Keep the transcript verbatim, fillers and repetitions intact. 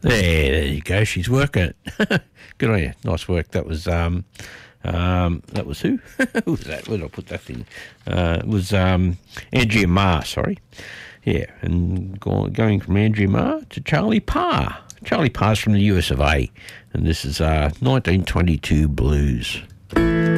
There, there you go. She's working it. Good on you. Nice work. That was um, um, that was who? Who was that? Where did I put that thing? Uh, it was um, Andrea Marr. Sorry. Yeah, and go, going from Andrea Marr to Charlie Parr. Charlie Parr's from the U S of A, and this is uh, nineteen twenty-two Blues.